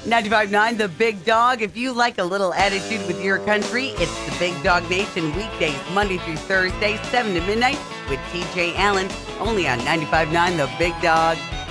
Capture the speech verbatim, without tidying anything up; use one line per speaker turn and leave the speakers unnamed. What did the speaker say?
ninety-five point nine The Big Dog. If you like a little attitude with your country, it's the Big Dog Nation weekdays, Monday through Thursday, seven to midnight with T J Allen, only on ninety-five point nine The Big Dog.